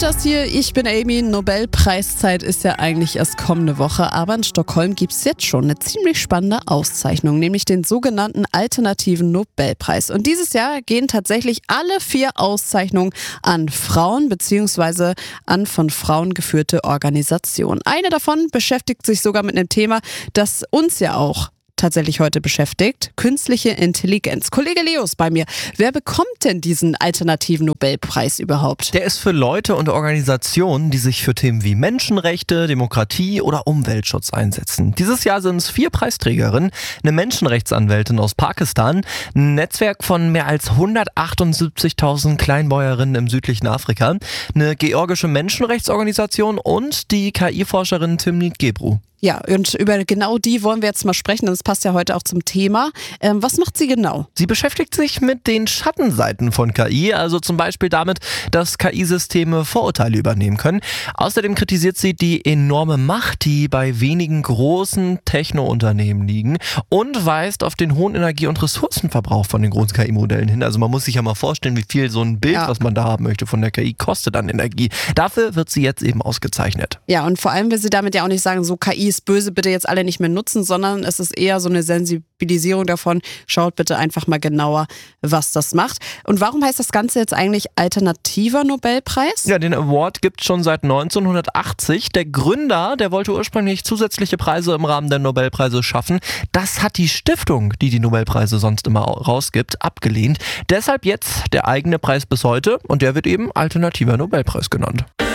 Peters hier, ich bin Amy. Nobelpreiszeit ist ja eigentlich erst kommende Woche, aber in Stockholm gibt es jetzt schon eine ziemlich spannende Auszeichnung, nämlich den sogenannten alternativen Nobelpreis. Und dieses Jahr gehen tatsächlich alle 4 Auszeichnungen an Frauen bzw. an von Frauen geführte Organisationen. Eine davon beschäftigt sich sogar mit einem Thema, das uns ja auch tatsächlich heute beschäftigt, künstliche Intelligenz. Kollege Leo ist bei mir. Wer bekommt denn diesen alternativen Nobelpreis überhaupt? Der ist für Leute und Organisationen, die sich für Themen wie Menschenrechte, Demokratie oder Umweltschutz einsetzen. Dieses Jahr sind es 4 Preisträgerinnen, eine Menschenrechtsanwältin aus Pakistan, ein Netzwerk von mehr als 178.000 Kleinbäuerinnen im südlichen Afrika, eine georgische Menschenrechtsorganisation und die KI-Forscherin Timnit Gebru. Ja, und über genau die wollen wir jetzt mal sprechen, denn das passt ja heute auch zum Thema. Was macht sie genau? Sie beschäftigt sich mit den Schattenseiten von KI, also zum Beispiel damit, dass KI-Systeme Vorurteile übernehmen können. Außerdem kritisiert sie die enorme Macht, die bei wenigen großen Techno-Unternehmen liegen und weist auf den hohen Energie- und Ressourcenverbrauch von den großen KI-Modellen hin. Also man muss sich ja mal vorstellen, wie viel so ein Bild, was man da haben möchte von der KI, kostet an Energie. Dafür wird sie jetzt eben ausgezeichnet. Ja, und vor allem will sie damit ja auch nicht sagen, so KI ist böse, bitte jetzt alle nicht mehr nutzen, sondern es ist eher so eine Sensibilisierung davon. Schaut bitte einfach mal genauer, was das macht. Und warum heißt das Ganze jetzt eigentlich alternativer Nobelpreis? Ja, den Award gibt es schon seit 1980. Der Gründer, der wollte ursprünglich zusätzliche Preise im Rahmen der Nobelpreise schaffen. Das hat die Stiftung, die die Nobelpreise sonst immer rausgibt, abgelehnt. Deshalb jetzt der eigene Preis bis heute und der wird eben alternativer Nobelpreis genannt.